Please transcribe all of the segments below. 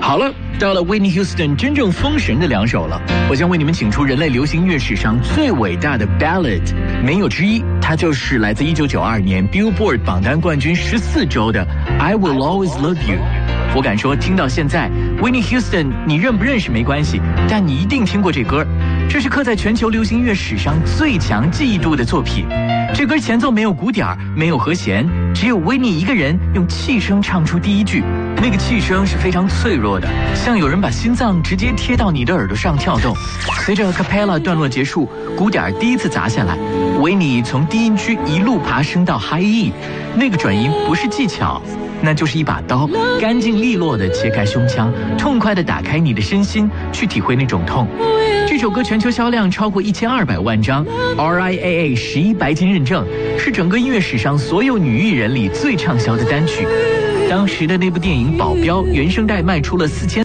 好了，到了 Whitney Houston 真正封神的2首了，我将为你们请出人类流行音乐史上最伟大的 ballad， 没有之一，它就是来自1992年 Billboard 榜单冠军14周的 I Will Always Love You。我敢说，听到现在 Whitney Houston 你认不认识没关系，但你一定听过这歌，这是刻在全球流行音乐史上最强记忆度的作品。这歌前奏没有鼓点，没有和弦，只有Whitney一个人用气声唱出第一句，那个气声是非常脆弱的，像有人把心脏直接贴到你的耳朵上跳动。随着 Capella 段落结束，鼓点第一次砸下来，Whitney从低音区一路爬升到 High E， 那个转音不是技巧，那就是一把刀，干净利落地切开胸腔，痛快地打开你的身心，去体会那种痛。这首歌全球销量超过1200万张 ，RIAA 11白金认证，是整个音乐史上所有女艺人里最畅销的单曲。当时的那部电影《保镖》原声带卖出了4000。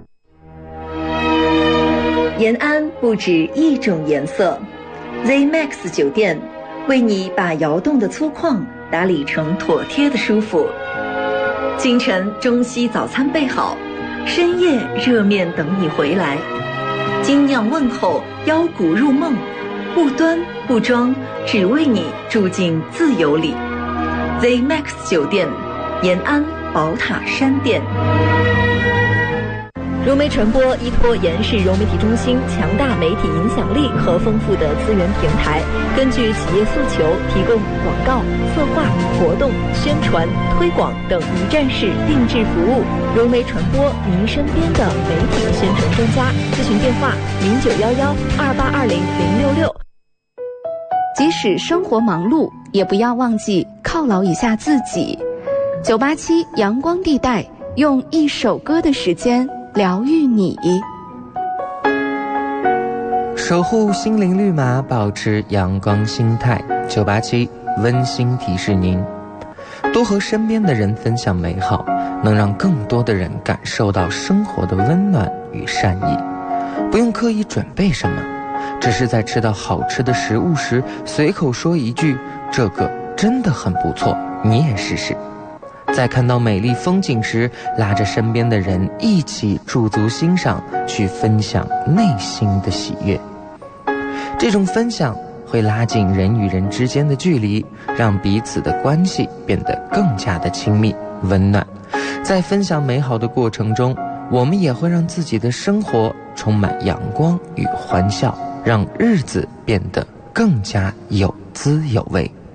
延安不止一种颜色 ，ZMAX 酒店为你把窑洞的粗犷打理成妥帖的舒服。清晨中西早餐备好，深夜热面等你回来。精酿问候，腰鼓入梦，不端不装，只为你住进自由里。ZMAX 酒店，延安宝塔山店。 融媒传播依托延世融媒体中心强大媒体影响力和丰富的资源平台，根据企业诉求提供广告、策划、活动、宣传、推广等一站式定制服务。融媒传播，您身边的媒体宣传专家。咨询电话091128200066。 即使生活忙碌，也不要忘记犒劳一下自己。987阳光地带，用一首歌的时间疗愈你， 守护心灵绿码，保持阳光心态。987温馨提示您，多和身边的人分享美好，能让更多的人感受到生活的温暖与善意。不用刻意准备什么，只是在吃到好吃的食物时，随口说一句这个真的很不错，你也试试。在看到美丽风景时，拉着身边的人一起驻足欣赏，去分享内心的喜悦。这种分享会拉近人与人之间的距离，让彼此的关系变得更加的亲密温暖。在分享美好的过程中，我们也会让自己的生活充满阳光与欢笑，让日子变得更加有滋有味。